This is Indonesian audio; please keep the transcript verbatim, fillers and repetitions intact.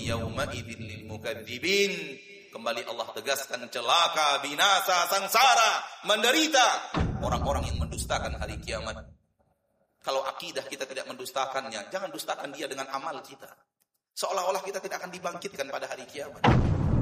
yauma idzil lil mukadzibin. Kembali Allah tegaskan, celaka, binasa, sengsara, menderita orang-orang yang mendustakan hari kiamat. Kalau akidah kita tidak mendustakannya, jangan dustakan dia dengan amal kita. Seolah-olah kita tidak akan dibangkitkan pada hari kiamat.